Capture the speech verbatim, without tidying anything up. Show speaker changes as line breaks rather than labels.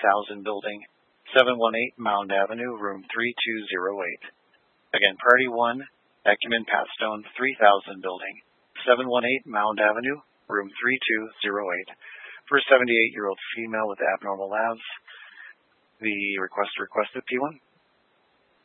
thousand building, seven one eight Mound Avenue, room three two zero eight. Again, Priority one, Ecumen Patstone, three thousand building, seven one eight Mound Avenue, room three two zero eight. For a seventy-eight-year-old female with abnormal labs, the request requested P one.